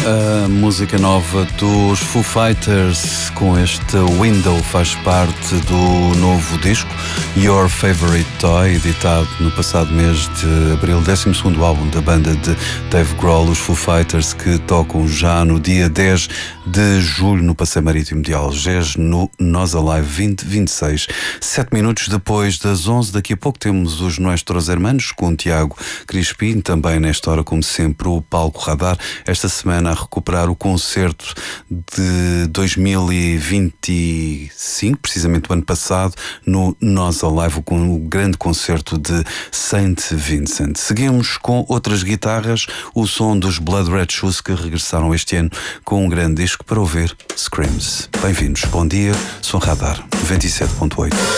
A música nova dos Foo Fighters com este Window faz parte do novo disco Your Favorite Toy, editado no passado mês de abril, 12º álbum da banda de Dave Grohl, os Foo Fighters, que tocam já no dia 10 de julho no Passeio Marítimo de Algés, no Nós Alive 2026. 7 minutos depois das 11, daqui a pouco temos os Nuestros Hermanos com o Tiago Crispim, também nesta hora, como sempre, o Palco Radar, esta semana a recuperar o concerto de 2025, precisamente o ano passado, no Nós Alive, com o grande concerto de Saint Vincent. Seguimos com outras guitarras, o som dos Blood Red Shoes, que regressaram este ano com um grande disco para ouvir, Screams. Bem-vindos, bom dia, Som Radar 97.8.